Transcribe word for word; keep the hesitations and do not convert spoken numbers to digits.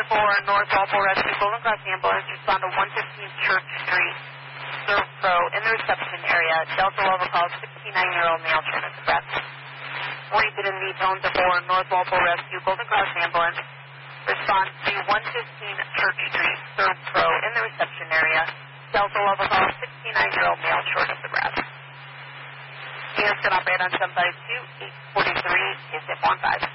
for North Walpole Rescue Golden Cross Ambulance. Respond to one fifteen Church Street, third row in the reception area. Delta will call sixty-nine-year-old male, turn at the breath. Repeat in the tone for North Walpole Rescue Golden Cross Ambulance. Respond to one fifteen Church Street, third row in the reception area. Delta will call sixty-nine-year-old male, short of the breath. Units can operate on seven five two, eight four three, is it one five.